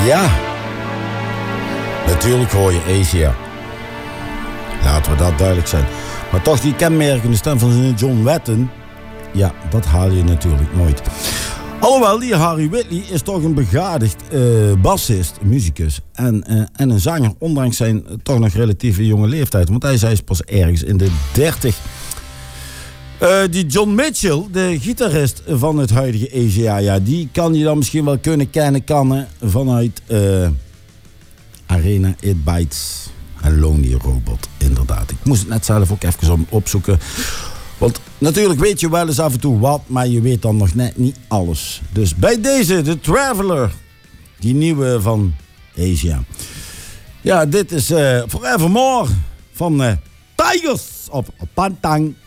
Ja, natuurlijk hoor je Asia. Laten we dat duidelijk zijn. Maar toch die kenmerkende stem van John Wetton, ja, dat haal je natuurlijk nooit. Alhoewel, die Harry Whitley is toch een begadigd bassist, muzikus en een zanger, ondanks zijn toch nog relatieve jonge leeftijd. Want hij is pas ergens in de 30. Die John Mitchell, de gitarist van het huidige Asia, ja, die kan je dan misschien wel kennen vanuit Arena It Bites en Lonely Robot, inderdaad. Ik moest het net zelf ook even opzoeken. Want natuurlijk weet je wel eens af en toe wat, maar je weet dan nog net niet alles. Dus bij deze, The Traveler, die nieuwe van Asia. Ja, dit is Forevermore van Tigers op Pantang.